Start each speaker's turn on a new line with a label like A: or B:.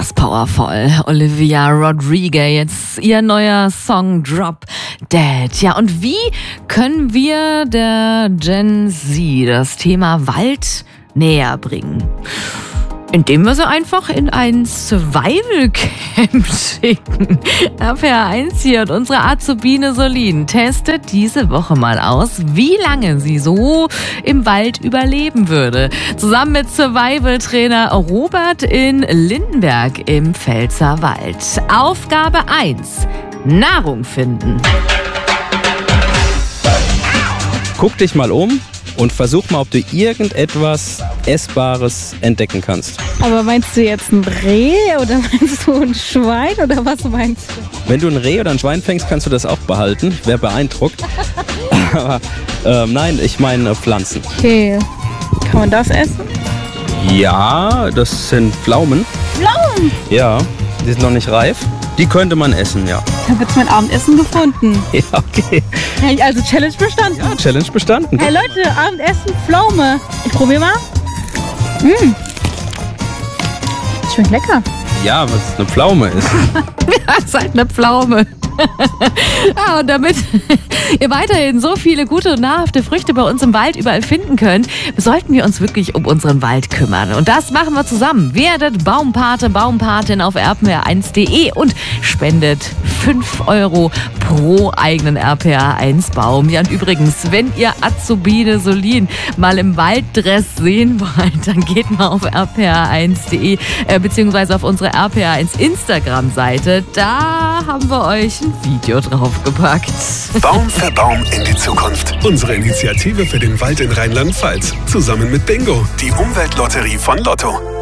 A: das powerful. Olivia Rodrigo, jetzt ihr neuer Song Drop Dead. Ja, und wie können wir der Gen Z das Thema Wald näher bringen? Indem wir sie einfach in ein Survival-Camp schicken. RPR1 hier und unsere Azubine Solin testet diese Woche mal aus, wie lange sie so im Wald überleben würde. Zusammen mit Survival-Trainer Robert in Lindenberg im Pfälzerwald. Aufgabe 1: Nahrung finden.
B: Guck dich mal um und versuch mal, ob du irgendetwas Essbares entdecken kannst.
C: Aber meinst du jetzt ein Reh oder meinst du ein Schwein oder was meinst du?
B: Wenn du ein Reh oder ein Schwein fängst, kannst du das auch behalten. Ich wäre beeindruckt. Aber nein, ich meine Pflanzen.
C: Okay, kann man das essen?
B: Ja, das sind Pflaumen.
C: Pflaumen?
B: Ja, die sind noch nicht reif. Die könnte man essen, ja.
C: Ich habe jetzt mein Abendessen gefunden.
B: Ja, okay.
C: Also Challenge bestanden.
B: Ja, Challenge bestanden.
C: Hey Leute, Abendessen, Pflaume. Ich probiere mal. Schmeckt lecker.
B: Ja, was eine Pflaume ist.
A: Ja, ist halt eine Pflaume. Ja, und damit ihr weiterhin so viele gute und nahrhafte Früchte bei uns im Wald überall finden könnt, sollten wir uns wirklich um unseren Wald kümmern. Und das machen wir zusammen. Werdet Baumpate, Baumpatin auf rpr1.de und spendet 5 € pro eigenen RPR1 Baum. Ja, und übrigens, wenn ihr Azubine Solin mal im Walddress sehen wollt, dann geht mal auf rpr1.de beziehungsweise auf unsere RPR1 Instagram-Seite. Da haben wir euch ein Video draufgepackt.
D: Baum für Baum in die Zukunft. Unsere Initiative für den Wald in Rheinland-Pfalz. Zusammen mit Bingo, die Umweltlotterie von Lotto.